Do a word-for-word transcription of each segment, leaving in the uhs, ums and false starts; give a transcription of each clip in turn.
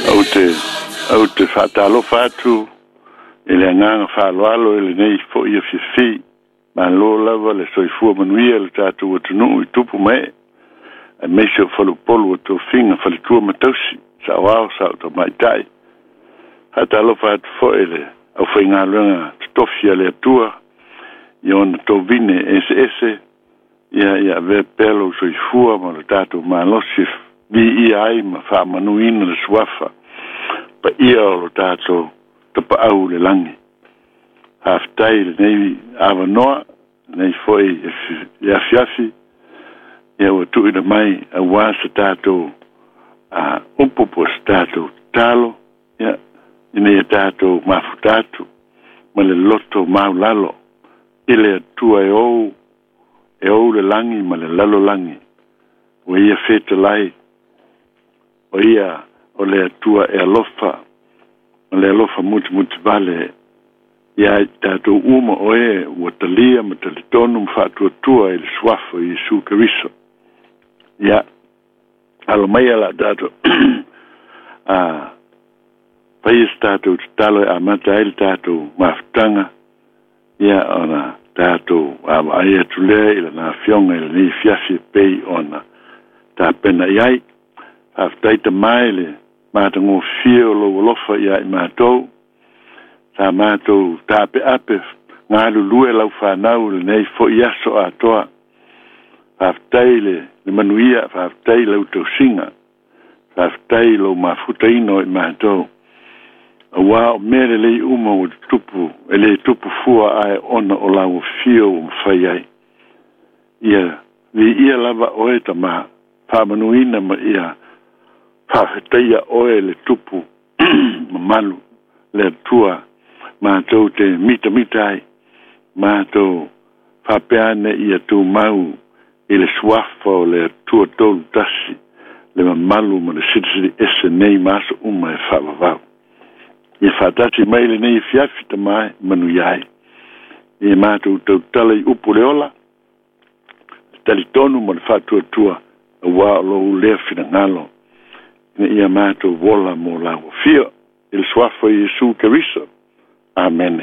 au te au te whatalo whatu e le nganga whaloalo e le nei fo i a whiwhi ma lo lava le soifua manuia le tātou atunu i tupu mai e meisio whalupolu o tō whinga whalitua matausi sa wao sa o tō maitai hatalo whatu fo e le au whainga luenga tofia le atua i ona tō vine ese ese ia ia ve pelo soifua ma le tātou malosif vi i ai ma wha manuina le suafa pa ia o lo tātou te pa au le langi. Haftai le nei awa noa, nei foi e afiafi, ia wa tui na mai a wasa tātou a upupo sa tātou talo, ia i nei tātou mafu tātou, ma le loto mau lalo, i le atua e ou, e ou le langi ma le lalo langi, o ia feta lai, o ia o le atua e alofa, o le alofa muti muti vale, ia tātou uma o e ua talia ma tali tonu mwhātua tua e le swafa i su kariso. Ia, alo mai ala tātou, a pais tātou talo e amata ele tātou mawhtanga, ia ona tātou a aia tulea ila na fionga ila ni fiafi pei ona tā pena iai, haftaita mai le mātango fio lo lofa ia i mātou, tā mātou tāpe ape ngā lulue lau whanau le nei fo i aso atoa, haftai le, le manuia, haftai lau tau singa, haftai lau mafuta ino i mātou, a wā o mere le uma o tupu, e le tupu fua ai ona o lau fio o mwhai ai. Ia, vi ia lava oe ta ma, whamanuina ma ia, whawhetaia oe le tupu mamalu le tua mātou te mita mitai mātou whapeane ia tū mau i le suafa o le tua tolu tasi le mamalu ma le sirisiri ese nei maso uma e whawawau ia whatasi mai le nei fiafita mai manu iai ia mātou tau tala i upu le ola tali tonu ma le whatua tua a wā lo lea fina ngalo ia mātou wola mō lau fio il swafa i Jesu Keriso. Amen.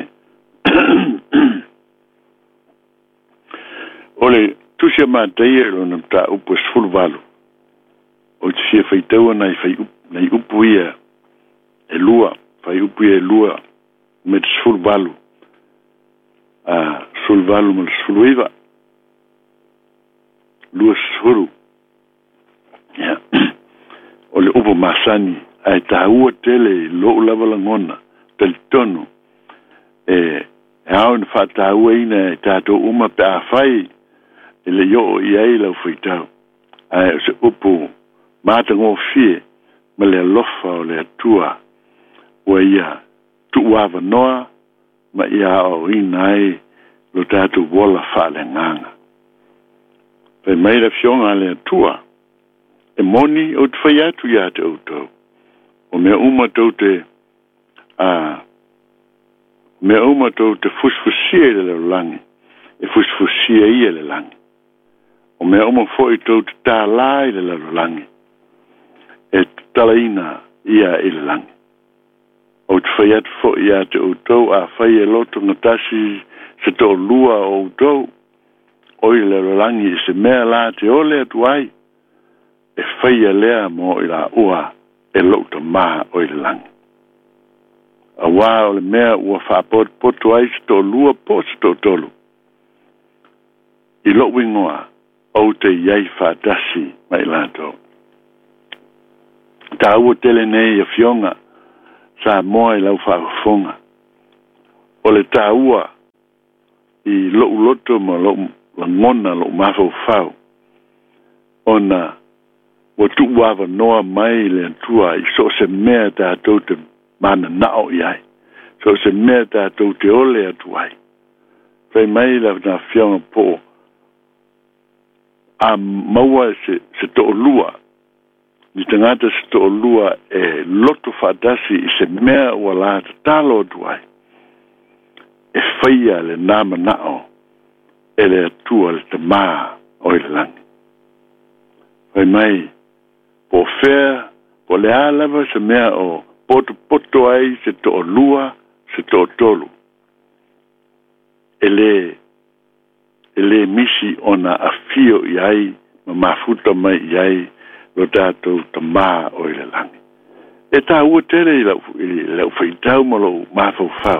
Ole, tusia mātai e lona mta upu e sfulvalu. O te fia whaitaua nei nei upu ia e lua, whai upu ia e lua me te sfulvalu. A sfulvalu ma le sfuluiva. Lua sfulu. Ja. O le upo masani ai tahua tele lo lava langona tel tono e hao na whatahua ina e tātou uma pe a whai e le yo i ai lau whaitau ai o se upo mātango fie ma le alofa o le atua ua ia tuuava noa ma ia o ina ai lo tātou wola whaale nganga pe meira fionga le atua e moni o te whai atu ia te autou. O mea uma tau te a mea uma tau te fusfusia le langi. E fusfusia ia le langi. O mea uma foi tau te tālai le langi. E talaina ia i le langi. O te whai atu fo ia te autou a whai e loto ngatasi se tō lua o autou. O i le langi i se mea la te ole atu ai. E whaia lea mo i la ua e louta maa o i langi. A wā o le mea ua whapot poto ai se tō lua po se tō tolu. I lo wingoa o te iai whātasi mai lato. Tā ua tele nei a fionga sa moa i lau whaafonga. O le tā ua i lo loto ma lo ngona lo mafau fau. Ona o tu wava noa mai le tua i so se mea tātou te mana nao i ai. So se mea tātou te ole atu ai. Whai mai la na whianga po a maua se, se to lua. Ni tangata se to lua e loto whadasi i se mea ua la te talo atu ai. E whaia le nama nao e le atua le te maa o i le langi. Whai mai po fea Po le alava se mea o poto poto ai se to lua se to tolu. Ele ele misi ona afio iai ma mafuta mai iai lo tatou tamā o ile langi. E tā ua tere i lau, lau whaitau ma lau mafau whau.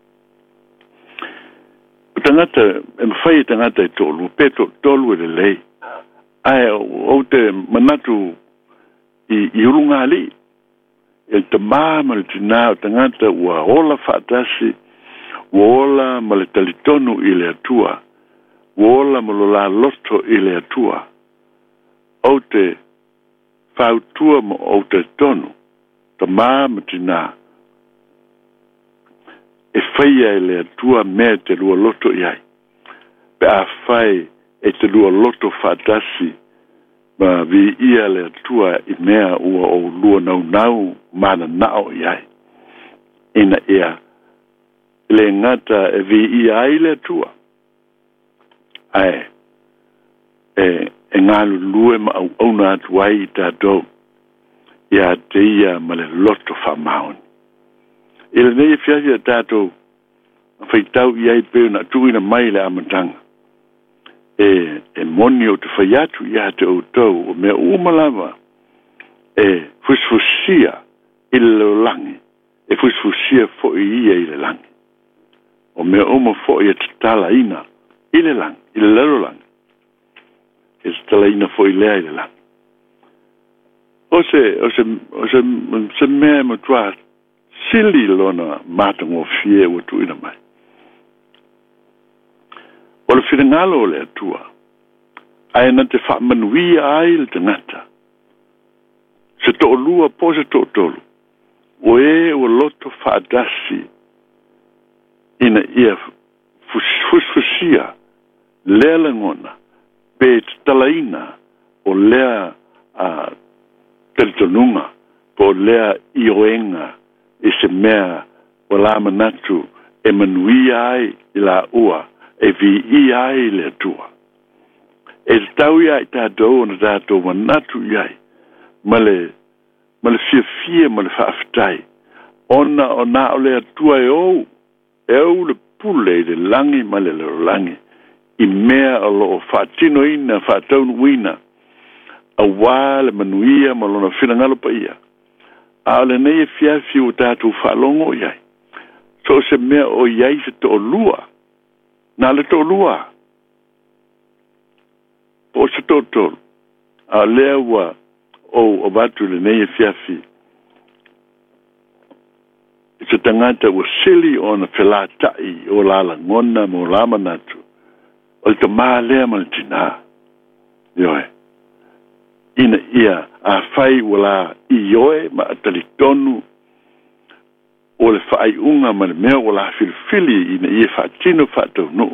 O tangata, e mawhai e tangata e tolu, pe to, tolu e le lei. Ai, o te manatu i, i urunga li, e te mā ma le tina o tangata ua ola whaatasi, ua ola ma le talitonu i le atua, ua ola ma lo la loto i le atua. O te whautua ma o te tonu, ta mama tina e whaia e le atua mea te lua loto iai. Pe a whai e te lua loto whaatasi ma vi ia le atua i mea ua o lua nau nau mana nao iai. Ina ia le ngata e vi ia ai le atua. Ai, e, e ngalu lue ma au auna atu ai i tātou. Ia te ia ma le loto whamaoni. Ila nei fiasi a tātou whaitau i ai pēo na tuina mai le amatanga. E, e moni o te whaiatu ia te o tau o mea umalawa e fusfusia i le langi. E fusfusia fo i ia i le langi. O mea uma fo i te tala ina i le langi, i le lero langi. E te tala ina fo i lea i le langi. O se, o se, o se, se mea matua sili lona matango fie o tu ina mai. O le whiringalo o le atua, ai na te whamanuia ai le tangata. Se to lua po se to tolu, o e o loto whaadasi ina ia fusfusia, lea langona, pe talaina o lea a Teltonunga, po lea ioenga, e se mea o la manatu, e manui ai i la ua, e vi i ai le tua. E tau iai tātou o na tātou manatu iai, ma le, ma le fia fia ma le whaafetai, ona o na o le atua e ou, e ou le pule le langi ma le le langi, i mea o lo whaatino ina, whaataunu ina, a wale manuia ma lona whirangalo pa ia. A ole nei e fiafi o tātou whalongo iai. So se mea o iai se to lua. Nā le to lua. Po se to tolu. A lea wa o o watu le nei e fiafi. Se tangata wa sili o na whelātai o lala ngona mo lama natu. O le ta maa lea ma le tina. Ioe. Ina ia a whai wala i oe ma atali tonu o le whai unga ma le mea wala whilwhili ina ia whaatino whaatau no.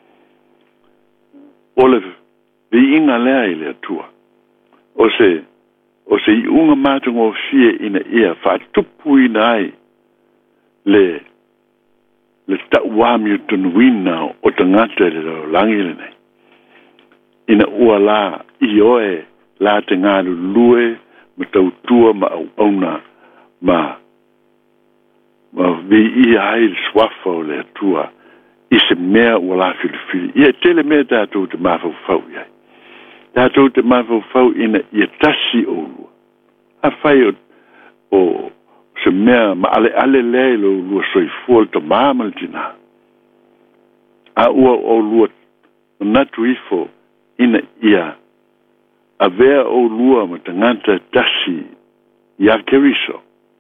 O le vi inga lea i le atua. O se, o se i unga mātungo fie ina ia whaatupu ina ai le le tauami o tunuina o tangata le lau langile nei. Ina ua la i oe la te ngāru lue, ma tautua ma au auna, ma, ma vi i ai swafa o le atua, i se mea o la whilwhili. Ia tele mea tātou te mawhau whau iai. Tātou te mawhau whau ina ia tasi o lua. A whai o, o se mea ma ale ale lei lo lua soifua te māmal tina. A ua o lua natu ifo ina ia a vea o lua ma tangata tasi ia keriso.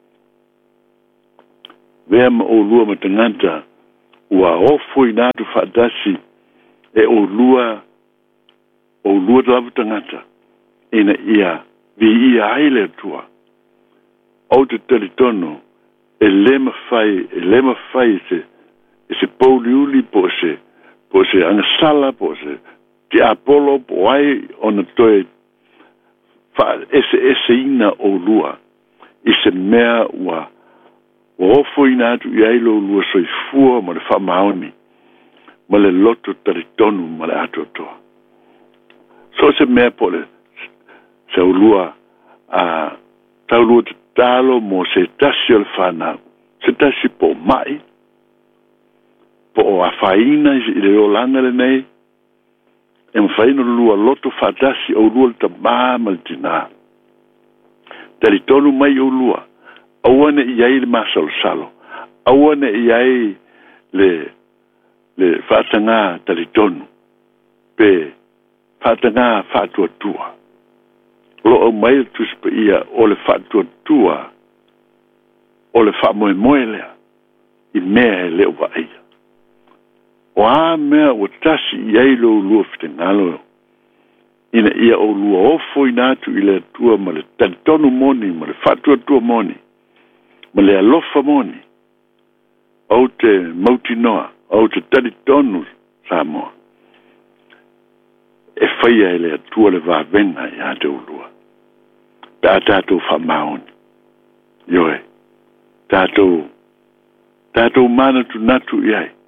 Vea ma o lua ma tangata ua ofo i nātu whaatasi e o lua o lua lavu tangata ina ia vi ia aile tua. O te telitono e lema fai, e lema fai se, e se pouliuli po se, po se angasala po se, te apolo po ai ona toe fa ese ese ina o lua i se mea ua o ofo ina atu i ailo lua soifua ma le whamaoni ma le loto taritonu ma le atu atoa. So se mea po le se o lua a taulu te talo mo se tasi o le whanau. Se tasi po mai. Po o a whaina i le o langa le nei. E mwhaino lua loto whatasi o lua le ta māma le tina. Tari tonu mai o lua. Awane i ai le masalo salo. Awane i ai le le whatanga tari tonu. Pe whatanga whatua tua. Lo o mai tuspa ia o le whatua tua. O le whamoe moe lea. I mea e leo wa aia. O a mea o tasi i ai lo lua whitengalo. Ina ia o lua ofo i nātu i le tua ma le talitonu moni, ma le whatua tua moni. Ma le alofa moni. Au te mautinoa, au te talitonu Samoa. E whaia e le tua le vāwenga i a te ulua. Tā tātou whamaoni. Ioe. Tātou, tātou mana tu natu i ai.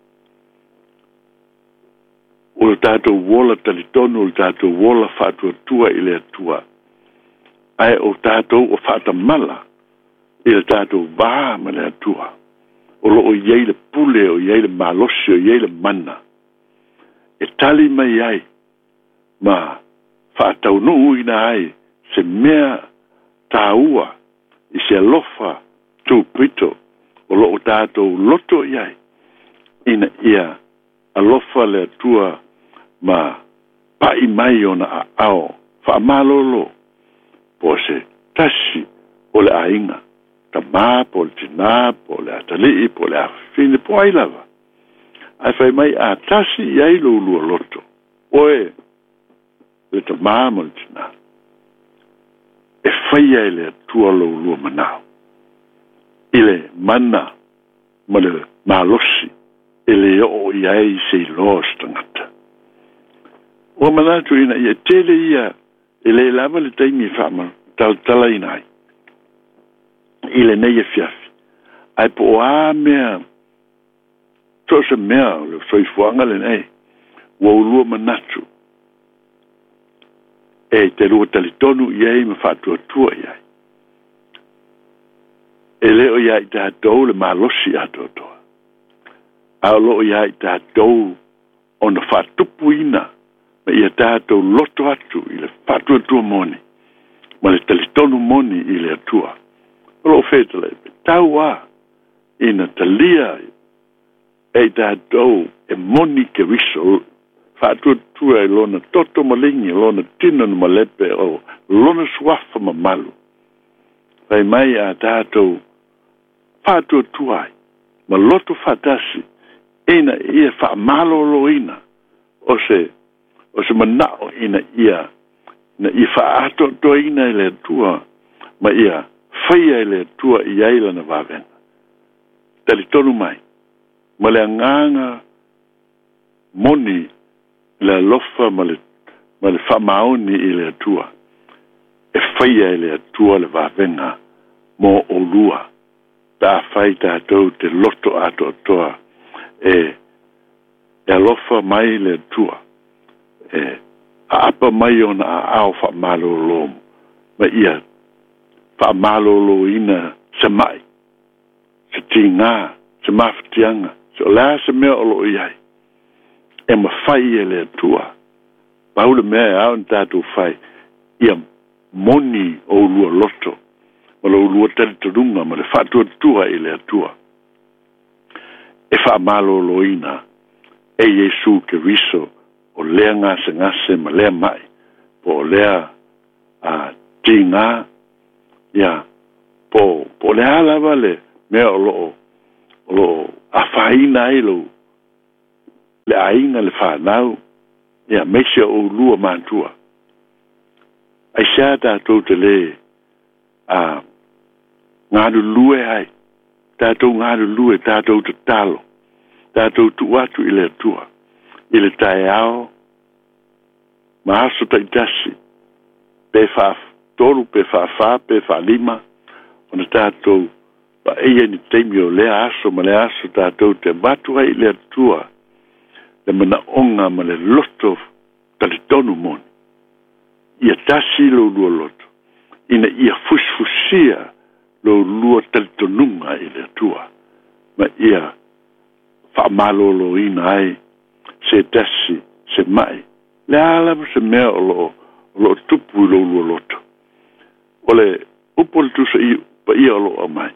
O tātou wola talitonu, o tātou wola whatua tua i le tua. Ai o tātou o whata mala i le tātou vā ma le tua. O lo o iei le pule, o iei le malosi, o iei le mana. E tali mai ai, ma whaatau nuu ina ai, se mea tāua, i se alofa tū pito, o lo o tātou loto i ai, ina ia alofa le tua, ma pai mai ona a ao, wha malolo, po se tasi o le ainga, ta mā, po le tina, po le atalii, po le awhine, po ailava. Ai whai mai a tasi i ai lo lua loto, oe, le ta mā mo le tina. E whai ai le tua lo lua manao. I le mana, ma le malosi, e le o i ai se loa stangata. O manatu ina ia tele ia e le lava le taimi whama tal tala ina ai. I le nei e fiafi. Ai po o a mea to se mea le soifuanga le nei wa ulua manatu. E te lua talitonu i ai ma whatua tua i ai. E leo i ai ta hatou le malosi ato toa. A lo i ai ta hatou o na whatupu ina ma ia tātou loto atu i le whatua tua moni, ma le talitonu moni i le atua. Olo whetala e tau a, ina talia e tātou e moni ke wiso, whatua tua e lona toto malingi, lona tina ma lepe o lona suafa ma malu. Pai mai a tātou whatua tua ai, ma loto whatasi, ina ia wha malolo ina, o se o se manao ina ia na i whaato to ina i le tua ma ia whaia i le tua i aila na wawenga. Tali tonu mai ma le anganga moni le lofa ma le, ma le whamaoni i le tua e whaia i le tua le wawenga mo o lua ta whai tātou te loto ato toa e e lofa mai le tua e a apa mai ona a ao wha malolo ma ia wha malolo ina se mai se tinga se maftianga se o lea se mea olo iai e ma whai e le tua paule mea au ni tātou whai ia moni o lua loto ma lo lua taritarunga ma le whatua tua i le tua e wha malolo ina e Yesu ke riso o lea ngase ngase ma lea mai po lea a tinga ya po po lea lava le mea o lo o lo a whaina e lo le ainga le whanau ya mesia o lua mantua ai sea tātou te le a ngāru lue ai tātou ngāru lue tātou te talo tātou tu atu i le tua i le tae ao ma aso tai tasi pe wha toru pe wha wha pe wha lima o na tātou pa eia ni teimi o lea aso ma le aso tātou te matua i le tua le mana onga ma le loto tali tonu moni ia tasi lo lua loto ina ia fusfusia lo lua taltonunga i le tua ma ia whaamalolo ina ai se tasi se mai le ala se mea o lo lo tupu lo lo loto o le upol tu se i pa ia lo a mai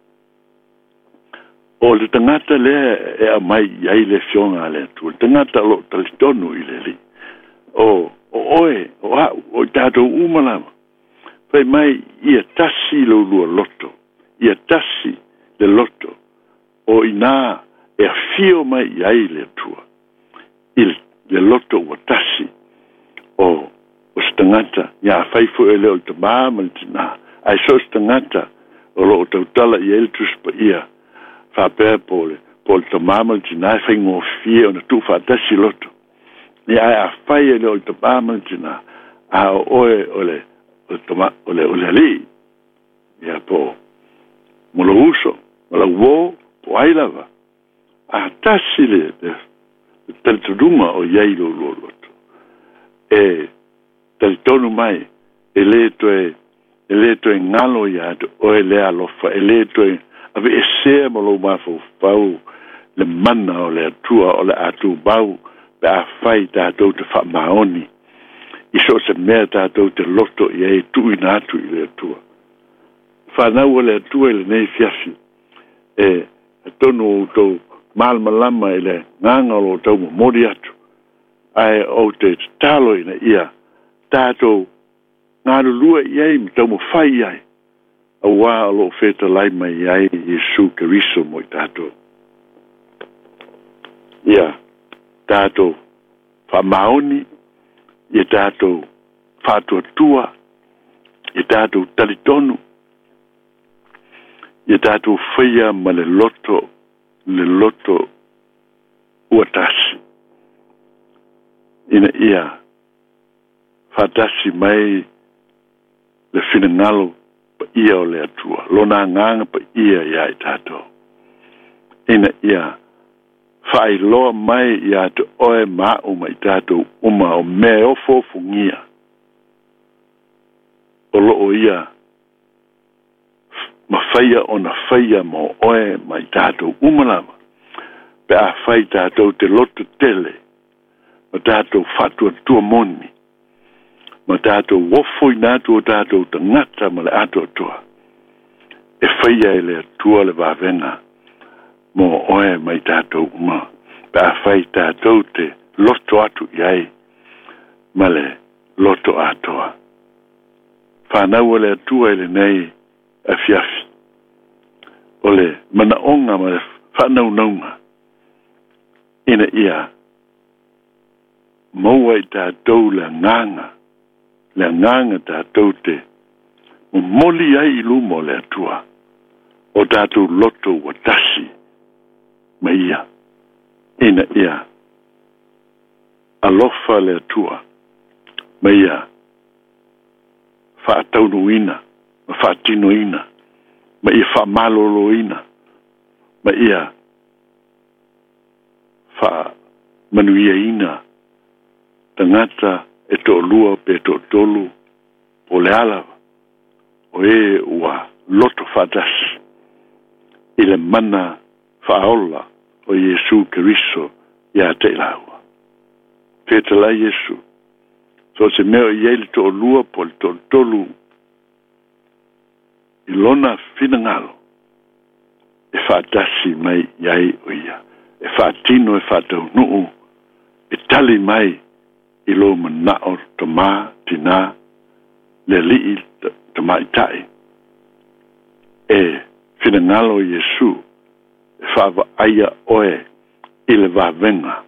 o le tangata le e a mai iai le fionga le tu tangata lo talitonu i le li o o oe o a o tato umalama fai mai ia tasi lo lo loto ia tasi le loto o ina e fio mai iai le tua il le loto wa tasi o o stangata ya fai fu ele o te mamal tina ai so stangata o lo te tala i el tus pa ia fa pe pole pol te mamal tina fai ngo fio na tu fa tasi loto ya a fai ele o te mamal tina a oe ole o te ma ole ole li ya po mo lo uso mo lo wo po ai lava a tasi le tel tuduma o iai lo lo loto e tel tonu mai e le toe e le toe ngalo ia o e le alofa e le toe ave e se mo lo mafo fau le mana o le atua o le atu bau pe a fai tātou te whamaoni i so se mea tātou te loto i e tu ina atu i le atua whanau o le atua i le nei fiafi e tonu o tau mal malama ile nganga lo tau mo mori atu ai o te talo ina ia tato ngaru lua iai mi tau mo fai iai a wā lo feta lai mai iai Yesu Keriso mo i tato ia tato fa maoni ia tato fatua tua ia tato talitonu ia tato faya ma le loto le loto uatasi ina ia fatasi mai le finangalo pa ia o le atua lona nganga pa ia ia i tato ina ia fai loa mai ia te oe maa uma i tato uma o me o fofungia o loo ia ma faia ona faia mo oe mai tātou umalama pe a fai tātou te loto tele ma tātou fatua tua moni ma tātou wofoi nātou tātou ta ngata ma le ato tua e faia e le tua le vavena mo oe mai tātou uma pe a fai tātou te loto atu iai ma le loto atoa whanau le tua ele nei a fiafi ole mana onga ma whanau naunga ina ia maua i tātou le nganga le nganga tātou te mo moli ai ilu mo le atua o tātou loto wa tasi ma ia ina ia alofa le atua ma ia whaataunuina ma whaatinoina ma ia whaamaloloina ma ia wha manuiaina tangata e to lua pe to tolu o le ala o e ua loto whaatasi i le mana whaola o Yesu Keriso ia te ilaua petala Yesu so se meo i eili to lua po le to tolu i lona finangalo e whaatasi mai iai o ia e whaatino e whaatau nuu e tali mai i lo manao to mā tina le lii to mai tai e finangalo Yesu e whaava aia oe i le wavenga